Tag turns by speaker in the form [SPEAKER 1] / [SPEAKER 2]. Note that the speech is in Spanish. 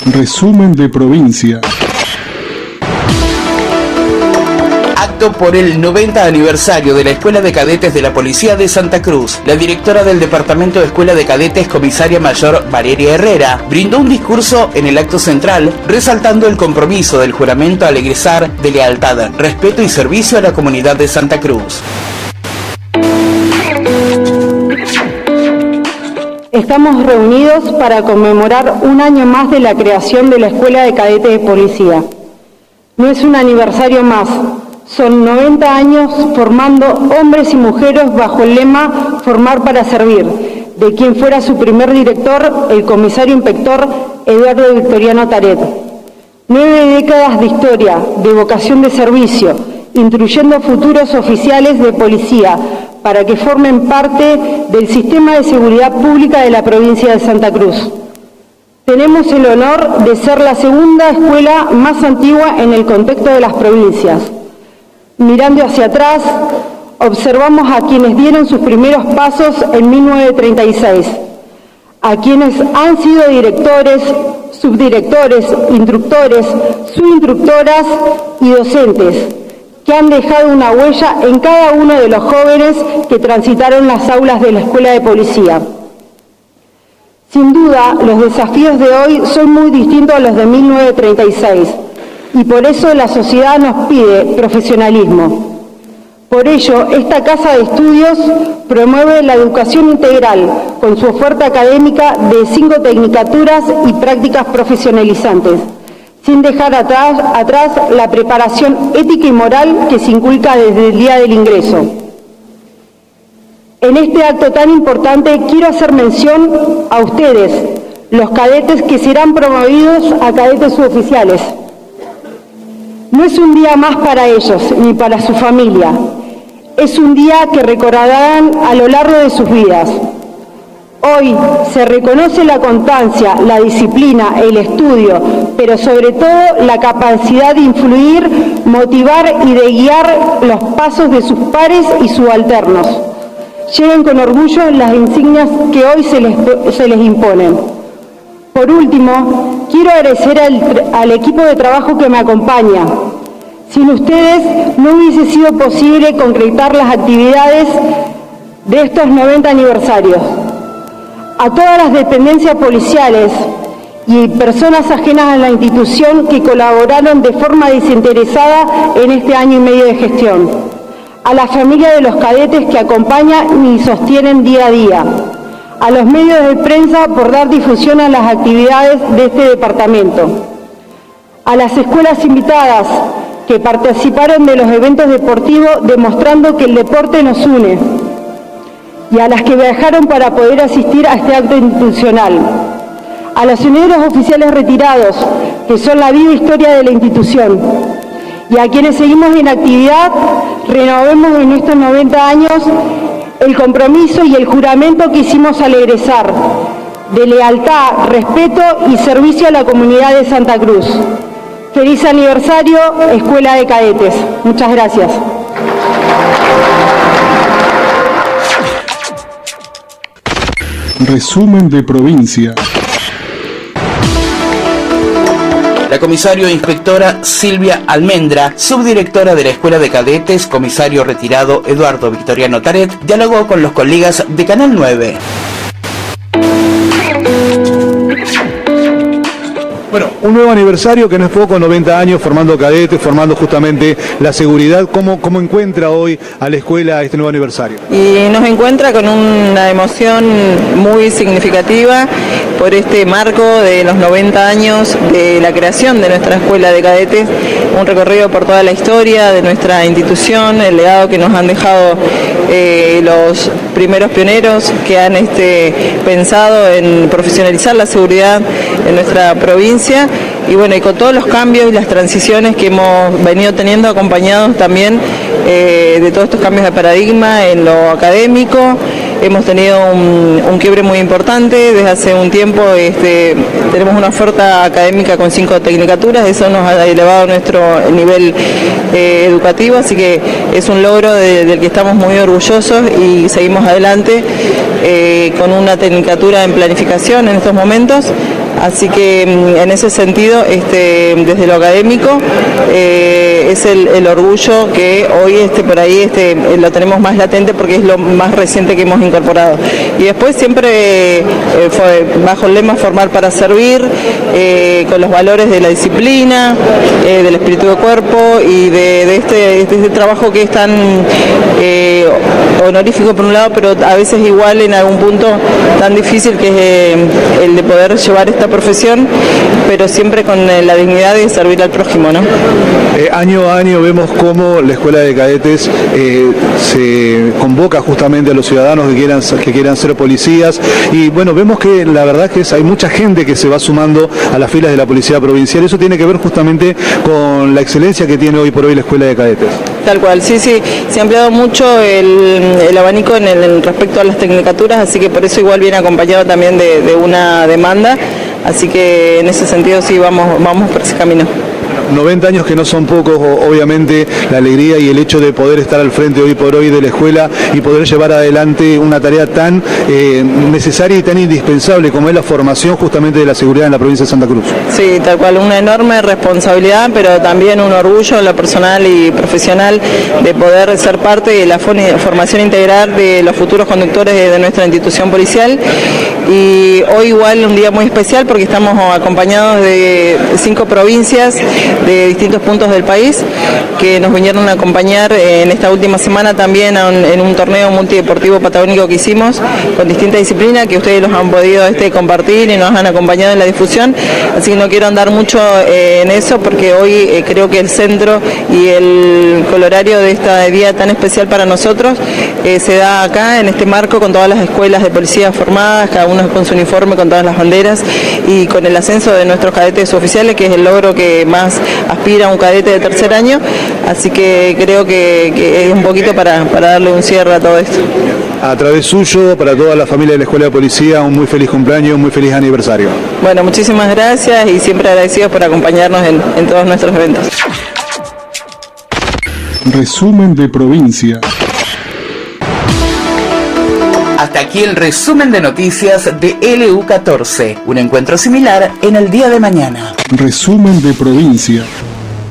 [SPEAKER 1] Resumen de provincia.
[SPEAKER 2] Acto por el 90 aniversario de la Escuela de Cadetes de la Policía de Santa Cruz. La directora del Departamento de Escuela de Cadetes, comisaria mayor Valeria Herrera, brindó un discurso en el acto central, resaltando el compromiso del juramento al egresar de lealtad, respeto y servicio a la comunidad de Santa Cruz.
[SPEAKER 3] Estamos reunidos para conmemorar un año más de la creación de la Escuela de Cadetes de Policía. No es un aniversario más, son 90 años formando hombres y mujeres bajo el lema Formar para Servir, de quien fuera su primer director, el comisario inspector Eduardo Victoriano Taret. 9 décadas de historia, de vocación de servicio, instruyendo futuros oficiales de policía, para que formen parte del sistema de seguridad pública de la provincia de Santa Cruz. Tenemos el honor de ser la segunda escuela más antigua en el contexto de las provincias. Mirando hacia atrás, observamos a quienes dieron sus primeros pasos en 1936, a quienes han sido directores, subdirectores, instructores, subinstructoras y docentes, que han dejado una huella en cada uno de los jóvenes que transitaron las aulas de la Escuela de Policía. Sin duda, los desafíos de hoy son muy distintos a los de 1936 y por eso la sociedad nos pide profesionalismo. Por ello, esta casa de estudios promueve la educación integral con su oferta académica de 5 tecnicaturas y prácticas profesionalizantes, sin dejar atrás la preparación ética y moral que se inculca desde el día del ingreso. En este acto tan importante quiero hacer mención a ustedes, los cadetes que serán promovidos a cadetes suboficiales. No es un día más para ellos ni para su familia, es un día que recordarán a lo largo de sus vidas. Hoy se reconoce la constancia, la disciplina, el estudio, pero sobre todo la capacidad de influir, motivar y de guiar los pasos de sus pares y subalternos. Lleven con orgullo las insignias que hoy se les imponen. Por último, quiero agradecer al equipo de trabajo que me acompaña. Sin ustedes no hubiese sido posible concretar las actividades de estos 90 aniversarios. A todas las dependencias policiales y personas ajenas a la institución que colaboraron de forma desinteresada en este año y medio de gestión. A la familia de los cadetes que acompañan y sostienen día a día. A los medios de prensa por dar difusión a las actividades de este departamento. A las escuelas invitadas que participaron de los eventos deportivos demostrando que el deporte nos une. Y a las que viajaron para poder asistir a este acto institucional. A los señores oficiales retirados, que son la viva historia de la institución. Y a quienes seguimos en actividad, renovemos en estos 90 años el compromiso y el juramento que hicimos al egresar, de lealtad, respeto y servicio a la comunidad de Santa Cruz. Feliz aniversario, Escuela de Cadetes. Muchas gracias.
[SPEAKER 1] Resumen de provincia.
[SPEAKER 2] La comisario inspectora Silvia Almendra, subdirectora de la Escuela de Cadetes, comisario retirado Eduardo Victoriano Taret, dialogó con los colegas de Canal 9.
[SPEAKER 4] Bueno, un nuevo aniversario que no es poco, 90 años formando cadetes, formando justamente la seguridad. ¿Cómo encuentra hoy a la escuela este nuevo aniversario?
[SPEAKER 5] Y nos encuentra con una emoción muy significativa por este marco de los 90 años de la creación de nuestra escuela de cadetes, un recorrido por toda la historia de nuestra institución, el legado que nos han dejado los primeros pioneros que han pensado en profesionalizar la seguridad en nuestra provincia. Y bueno, y con todos los cambios y las transiciones que hemos venido teniendo acompañados también de todos estos cambios de paradigma en lo académico, hemos tenido un quiebre muy importante. Desde hace un tiempo tenemos una oferta académica con 5 tecnicaturas, eso nos ha elevado nuestro nivel educativo, así que es un logro del que estamos muy orgullosos y seguimos adelante con una tecnicatura en planificación en estos momentos. Así que en ese sentido, desde lo académico, es el orgullo que hoy por ahí lo tenemos más latente porque es lo más reciente que hemos incorporado. Y después siempre fue bajo el lema formar para servir, con los valores de la disciplina, del espíritu de cuerpo y de este trabajo que es tan honorífico por un lado, pero a veces igual en algún punto tan difícil, que es el de poder llevar esta profesión, pero siempre con la dignidad de servir al prójimo, ¿no?
[SPEAKER 4] Año a año vemos cómo la Escuela de Cadetes se convoca justamente a los ciudadanos que quieran ser policías, y bueno, vemos que la verdad que hay mucha gente que se va sumando a las filas de la Policía Provincial. Eso tiene que ver justamente con la excelencia que tiene hoy por hoy la Escuela de Cadetes.
[SPEAKER 5] Tal cual, sí, se ha ampliado mucho el abanico en respecto a las tecnicaturas, así que por eso igual viene acompañado también de una demanda, así que en ese sentido sí vamos por ese camino.
[SPEAKER 4] 90 años que no son pocos, obviamente la alegría y el hecho de poder estar al frente hoy por hoy de la escuela y poder llevar adelante una tarea tan necesaria y tan indispensable como es la formación justamente de la seguridad en la provincia de Santa Cruz.
[SPEAKER 5] Sí, tal cual, una enorme responsabilidad, pero también un orgullo en lo personal y profesional de poder ser parte de la formación integral de los futuros conductores de nuestra institución policial. Y hoy igual un día muy especial porque estamos acompañados de 5 provincias de distintos puntos del país que nos vinieron a acompañar en esta última semana también en un torneo multideportivo patagónico que hicimos con distintas disciplinas que ustedes los han podido compartir y nos han acompañado en la difusión, así que no quiero andar mucho en eso porque hoy creo que el centro y el colorario de este día tan especial para nosotros se da acá en este marco con todas las escuelas de policía formadas, cada uno con su uniforme, con todas las banderas y con el ascenso de nuestros cadetes oficiales, que es el logro que más aspira un cadete de tercer año, así que creo que es un poquito para darle un cierre a todo esto.
[SPEAKER 4] A través suyo, para toda la familia de la Escuela de Policía, un muy feliz cumpleaños, un muy feliz aniversario.
[SPEAKER 5] Bueno, muchísimas gracias y siempre agradecidos por acompañarnos en todos nuestros eventos.
[SPEAKER 1] Resumen de provincia.
[SPEAKER 2] Hasta aquí el resumen de noticias de LU14. Un encuentro similar en el día de mañana.
[SPEAKER 1] Resumen de provincia.